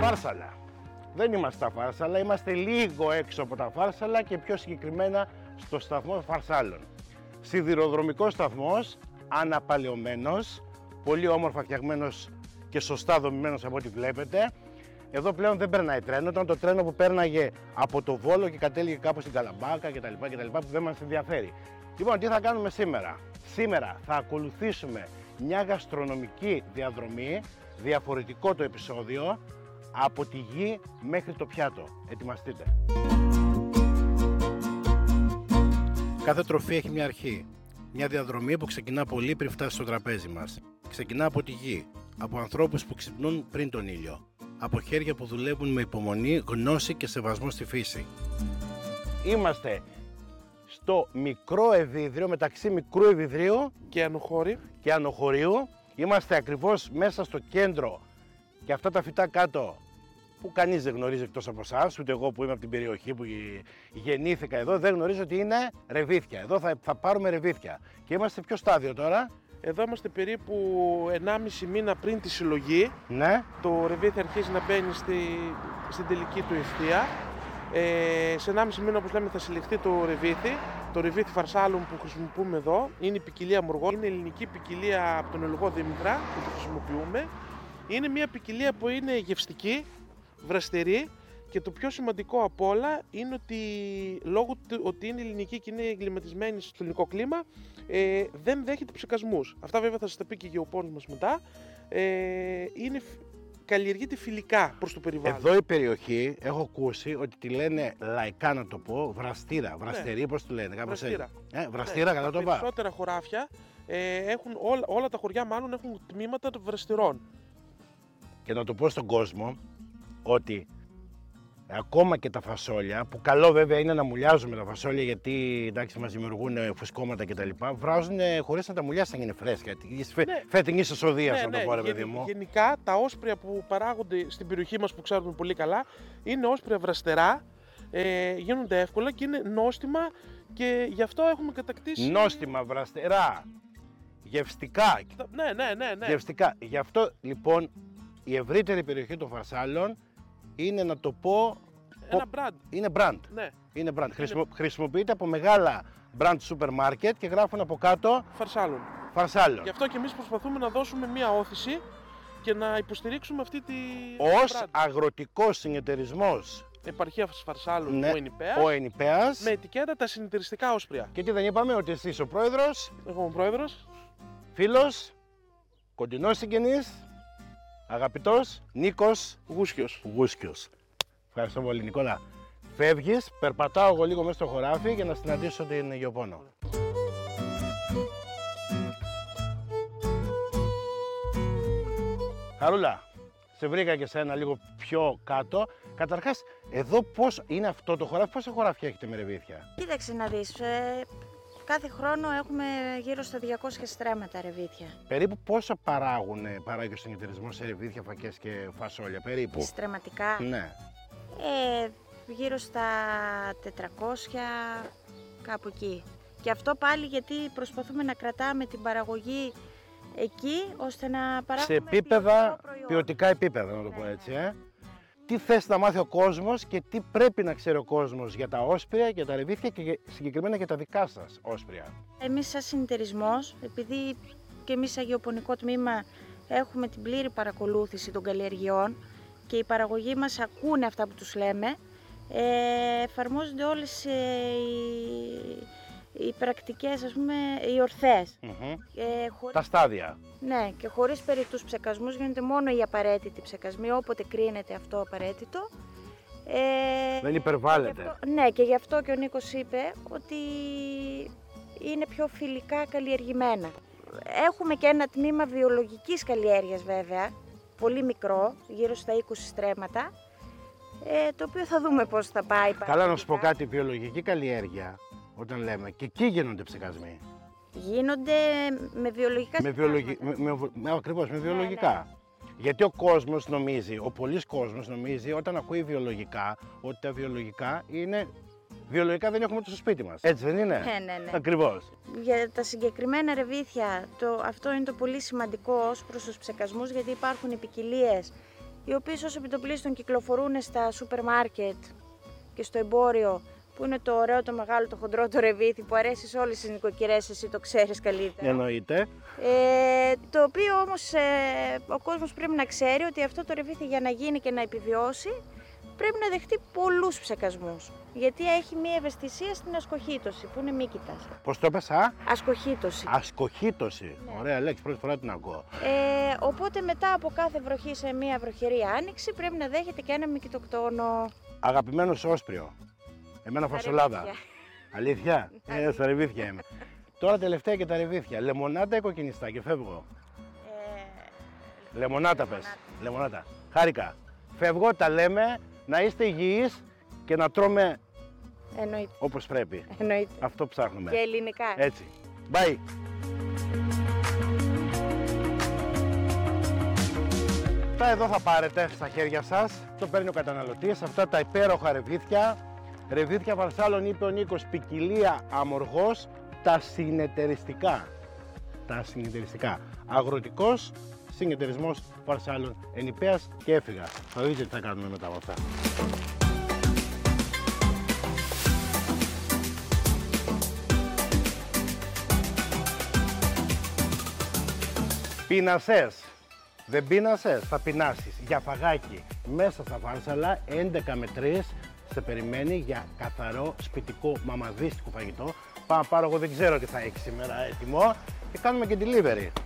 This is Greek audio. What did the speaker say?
Φάρσαλα. Δεν είμαστε στα Φάρσαλα, είμαστε λίγο έξω από τα Φάρσαλα και πιο συγκεκριμένα στο σταθμό Φαρσάλων. Σιδηροδρομικός σταθμός, αναπαλαιωμένος, πολύ όμορφα φτιαγμένος και σωστά δομημένος από ό,τι βλέπετε. Εδώ πλέον δεν περνάει τρένο, ήταν το τρένο που πέρναγε από το Βόλο και κατέληγε κάπου στην Καλαμπάκα κτλ. Που δεν μας ενδιαφέρει. Λοιπόν, τι θα κάνουμε σήμερα? Σήμερα θα ακολουθήσουμε μια γαστρονομική διαδρομή, διαφορετικό το επεισόδιο, από τη γη μέχρι το πιάτο. Ετοιμαστείτε. Κάθε τροφή έχει μια αρχή. Μια διαδρομή που ξεκινά πολύ πριν φτάσει στο τραπέζι μας. Ξεκινά από τη γη, από ανθρώπους που ξυπνούν πριν τον ήλιο, από χέρια που δουλεύουν με υπομονή, γνώση και σεβασμό στη φύση. Είμαστε στο μικρό Ευίδριο, μεταξύ μικρού Ευιδρίου και Ανοχωρίου. Είμαστε ακριβώς μέσα στο κέντρο και αυτά τα φυτά κάτω που κανείς δεν γνωρίζει εκτός από εσάς, ούτε εγώ που είμαι από την περιοχή που γεννήθηκα εδώ, δεν γνωρίζω ότι είναι ρεβίθια. Εδώ θα πάρουμε ρεβίθια. Και είμαστε ποιο στάδιο τώρα? Εδώ είμαστε περίπου 1,5 μήνα πριν τη συλλογή. Ναι. Το ρεβίθι αρχίζει να μπαίνει στην τελική του ευθεία. Σε 1,5 μήνα, όπως λέμε, θα συλλεχθεί το ρεβίθι. Το ρεβίθι Φαρσάλων που χρησιμοποιούμε εδώ είναι η ποικιλία Μουργό. Είναι ελληνική ποικιλία από τον Ελγό Δήμητρα που το χρησιμοποιούμε. Είναι μια ποικιλία που είναι γευστική, βραστερή και το πιο σημαντικό απ' όλα είναι ότι λόγω του ότι είναι ελληνική και είναι εγκληματισμένη στο ελληνικό κλίμα, δεν δέχεται ψεκασμούς. Αυτά βέβαια θα σας τα πει και η γεωπόνος μας μετά. Καλλιεργείται φιλικά προς το περιβάλλον. Εδώ η περιοχή, έχω ακούσει ότι τη λένε λαϊκά να το πω, βραστήρα, βραστερή, ναι. Πώς τη λένε, κάπως βραστήρα. Βραστήρα, ναι. κατά το πά. Περισσότερα χωράφια όλα τα χωριά μάλλον έχουν τμήματα των βραστηρών. Και να το πω στον κόσμο ότι ακόμα και τα φασόλια, που καλό βέβαια είναι να μουλιάζουμε τα φασόλια γιατί εντάξει μας δημιουργούν φουσκώματα κτλ. Βράζουν χωρίς να τα μουλιάσουν να γίνει φρέσκα. Φετινής εσοδείας, να το πω, ρε παιδί μου. Γενικά τα όσπρια που παράγονται στην περιοχή μας που ξέρουμε πολύ καλά είναι όσπρια βραστερά, γίνονται εύκολα και είναι νόστιμα και γι' αυτό έχουμε κατακτήσει. Νόστιμα, βραστερά, γευστικά. Ναι. Γευστικά. Γι' αυτό λοιπόν η ευρύτερη περιοχή των Φαρσάλων είναι, να το πω, ένα brand. Είναι brand. Ναι. Είναι brand. Χρησιμοποιείται από μεγάλα brand σούπερ μάρκετ και γράφουν από κάτω Φαρσάλων. Γι' αυτό και εμείς προσπαθούμε να δώσουμε μια όθηση και να υποστηρίξουμε αυτή τη ως αγροτικός συνεταιρισμός επαρχίας Φαρσάλων, ναι, ο Ενιπέας, με ετικέτα τα συνεταιριστικά όσπρια. Και τι δεν είπαμε, ότι εσύ ο πρόεδρος, εγώ είμαι ο πρόεδρος, φίλος, κοντινός συγγενής, αγαπητός Νίκος Γούσκιος. Ευχαριστώ πολύ, Νικόλα. Φεύγεις, περπατάω εγώ λίγο μέσα στο χωράφι για να συναντήσω την Γεωπόνο. Χαρούλα, σε βρήκα και σένα λίγο πιο κάτω. Καταρχάς, εδώ πώς είναι αυτό το χωράφι, πόσα χωράφια έχετε με ρεβίθια? Κοίταξε να δεις. Κάθε χρόνο έχουμε γύρω στα 200 στρέμματα ρεβίθια. Περίπου πόσα παράγει ο συνεταιρισμός σε ρεβίθια, φακές και φασόλια, περίπου? Στρεματικά. Ναι. Γύρω στα 400, κάπου εκεί. Και αυτό πάλι γιατί προσπαθούμε να κρατάμε την παραγωγή εκεί, ώστε να παράγουμε σε επίπεδα, ποιοτικά επίπεδα, να το πω έτσι. Τι θες να μάθει ο κόσμος και τι πρέπει να ξέρει ο κόσμος για τα όσπρια και τα ρεβίθια και συγκεκριμένα για τα δικά σας όσπρια? Εμείς σαν συνεταιρισμός, επειδή και εμείς σαν γεωπονικό τμήμα έχουμε την πλήρη παρακολούθηση των καλλιεργειών και οι παραγωγοί μας ακούνε αυτά που τους λέμε, εφαρμόζονται όλες οι πρακτικές, ας πούμε, οι ορθές. Τα στάδια. Ναι, και χωρίς περιττούς ψεκασμούς, γίνονται μόνο οι απαραίτητοι ψεκασμοί, όποτε κρίνεται αυτό απαραίτητο. Δεν υπερβάλλεται. Ναι, και γι' αυτό και ο Νίκος είπε ότι είναι πιο φιλικά καλλιεργημένα. Έχουμε και ένα τμήμα βιολογικής καλλιέργειας βέβαια, πολύ μικρό, γύρω στα 20 στρέμματα, το οποίο θα δούμε πώς θα πάει. Καλά, να σου πω κάτι, βιολογική καλλιέργεια, όταν λέμε, και εκεί γίνονται ψεκασμοί. Γίνονται με βιολογικά Ακριβώς, με βιολογικά. Ναι. Γιατί ο κόσμος νομίζει, ο πολύς κόσμος νομίζει όταν ακούει βιολογικά, ότι τα βιολογικά είναι... Βιολογικά δεν έχουμε το στο σπίτι μας. Έτσι δεν είναι? Ναι. Ακριβώς. Για τα συγκεκριμένα ρεβίθια, αυτό είναι το πολύ σημαντικό ως προς τους ψεκασμούς, γιατί υπάρχουν οι ποικιλίες οι οποίες ως επιτοπλίστων κυκλοφορούν στα σούπερ μάρκετ και στο εμπόριο, που είναι το ωραίο, το μεγάλο, το χοντρό, το ρεβίθι που αρέσει σε όλες τις νοικοκυρές, εσύ το ξέρεις καλύτερα. Εννοείται. Το οποίο όμως ο κόσμος πρέπει να ξέρει ότι αυτό το ρεβίθι για να γίνει και να επιβιώσει πρέπει να δεχτεί πολλούς ψεκασμούς. Γιατί έχει μία ευαισθησία στην ασκοχήτωση που είναι μύκητας. Πώς το είπες, Ασκοχήτωση. Ασκοχήτωση. Ναι. Ωραία λέξη, πρώτη φορά την ακούω. Οπότε μετά από κάθε βροχή σε μία βροχερή άνοιξη πρέπει να δέχεται και ένα μυκητοκτόνο. Αγαπημένο σου όσπριο. Εμένα φασολάδα. ρεβίθια. Αλήθεια. Στα ρεβίθια είμαι. Τώρα τελευταία και τα ρεβίθια. Λεμονάτα ή κοκκινιστά και φεύγω. Λεμονάτα πες. Λεμονάτα. Χάρηκα. Φεύγω, τα λέμε, να είστε υγιείς και να τρώμε Εννοείται. όπως πρέπει. Εννοείται. Αυτό ψάχνουμε. Και ελληνικά. Έτσι. Bye. Αυτά εδώ θα πάρετε στα χέρια σας. Το παίρνει ο καταναλωτής. Αυτά τα υπέροχα ρεβίθια. Ρεβίθια Φαρσάλων, είπε ο Νίκος, ποικιλία αμοργός, τα συνεταιριστικά. Τα συνεταιριστικά. Αγροτικός συνεταιρισμός Φαρσάλων Ενιπέας και έφυγα. Θα δείτε τι θα κάνουμε μετά από αυτά. Πεινασές. Δεν πείνασες, θα πεινάσεις. Για φαγάκι μέσα στα Φάρσαλα 11 με 3 σε περιμένει για καθαρό σπιτικό μαμαδίστικο φαγητό. Πάω να πάρω, εγώ δεν ξέρω τι θα έχει σήμερα έτοιμο και κάνουμε και delivery.